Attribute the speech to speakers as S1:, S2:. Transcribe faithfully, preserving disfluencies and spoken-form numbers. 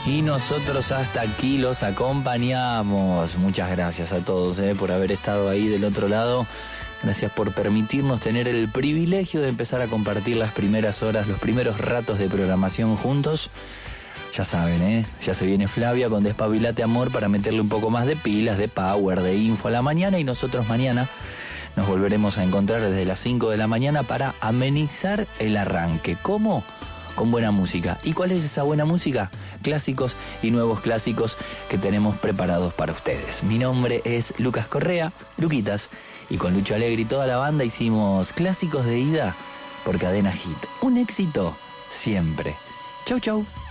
S1: Y nosotros hasta aquí los acompañamos. Muchas gracias a todos eh, por haber estado ahí del otro lado. Gracias por permitirnos tener el privilegio de empezar a compartir las primeras horas, los primeros ratos de programación juntos. Ya saben, ¿eh? Ya se viene Flavia con Despabilate Amor para meterle un poco más de pilas, de power, de info a la mañana. Y nosotros mañana nos volveremos a encontrar desde las cinco de la mañana para amenizar el arranque. ¿Cómo? Con buena música. ¿Y cuál es esa buena música? Clásicos y nuevos clásicos que tenemos preparados para ustedes. Mi nombre es Lucas Correa, Luquitas, y con Lucho Alegre y toda la banda hicimos Clásicos de Ida por Cadena Hit. Un éxito siempre. Chau, chau.